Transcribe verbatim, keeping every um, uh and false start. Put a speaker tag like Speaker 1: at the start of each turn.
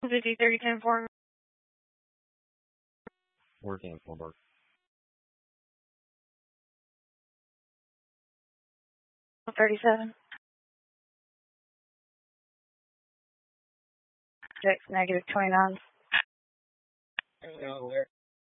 Speaker 1: fifty, thirty, ten, four.
Speaker 2: Working full bar.
Speaker 1: thirty-seven. Six, negative twenty-nine.
Speaker 2: No, where?